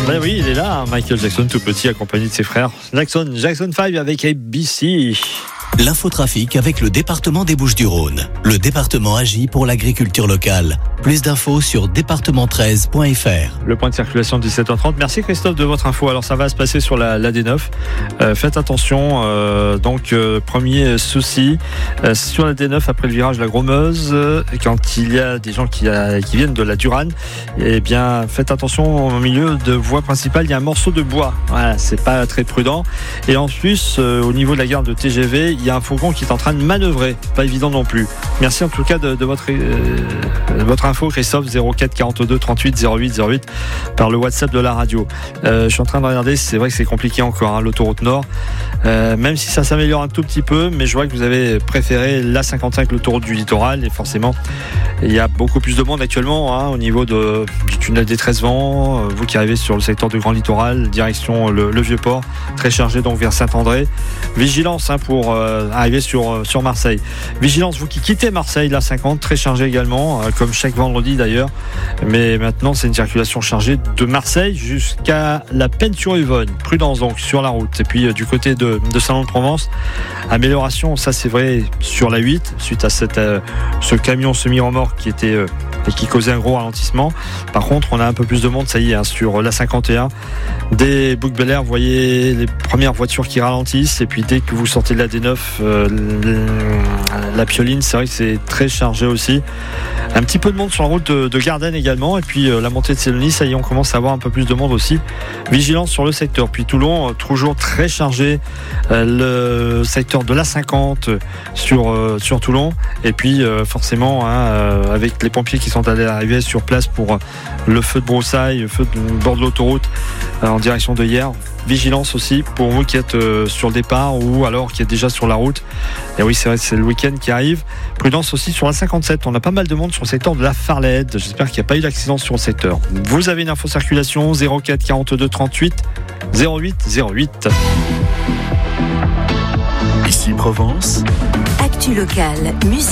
Ben oui, il est là, Michael Jackson tout petit accompagné de ses frères. Jackson 5 avec ABC. L'infotrafic avec le département des Bouches-du-Rhône. Le département agit pour l'agriculture locale. Plus d'infos sur département13.fr. Le point de circulation 17h30. Merci Christophe de votre info. Alors ça va se passer sur la D9. Faites attention. Premier souci sur la D9 après le virage de la Gros-Meuse, quand il y a des gens qui viennent de la Durane, eh bien faites attention au milieu de voie principale. Il y a un morceau de bois. Voilà, c'est pas très prudent. Et en plus, au niveau de la gare de TGV, il y a un fourgon qui est en train de manœuvrer. Pas évident non plus. Merci en tout cas de votre info, Christophe. 04 42 38 08 08 par le WhatsApp de la radio. Je suis en train de regarder. C'est vrai que c'est compliqué encore, l'autoroute Nord. Même si ça s'améliore un tout petit peu, mais je vois que vous avez préféré la 55, l'autoroute du littoral, et forcément il y a beaucoup plus de monde actuellement au niveau du tunnel des 13 Vents. Vous qui arrivez sur le secteur du Grand Littoral, direction le Vieux-Port, très chargé donc vers Saint-André. Vigilance pour arriver sur Marseille. Vigilance, vous qui quittez Marseille, la 50, très chargé également, comme chaque vendredi d'ailleurs. Mais maintenant, c'est une circulation chargée de Marseille jusqu'à la Penne-sur-Yvonne. Prudence donc sur la route. Et puis du côté de Salon-de-Provence, amélioration, ça c'est vrai, sur la 8, suite à ce camion semi-remorque qui causait un gros ralentissement. Par contre, on a un peu plus de monde, ça y est, sur la 51. Dès Bouc-Bel-Air, vous voyez les premières voitures qui ralentissent, et puis dès que vous sortez de la D9, la Pioline, c'est vrai que c'est très chargé aussi. Un petit peu de monde sur la route de Gardanne également, et puis la montée de Célonie, ça y est, on commence à avoir un peu plus de monde aussi. Vigilance sur le secteur. Puis Toulon, toujours très chargé, le secteur de la 50 sur Toulon, et puis forcément avec les pompiers qui sont allés arriver sur place pour le feu de broussailles, le feu de bord de l'autoroute en direction de Hyères. Vigilance aussi pour vous qui êtes sur le départ ou alors qui êtes déjà sur la route. Et oui, c'est vrai, c'est le week-end qui arrive. Prudence aussi sur la 57. On a pas mal de monde sur le secteur de la Farlède. J'espère qu'il n'y a pas eu d'accident sur le secteur. Vous avez une info circulation 04 42 38 08 08. Ici Provence. Actu locale, musique.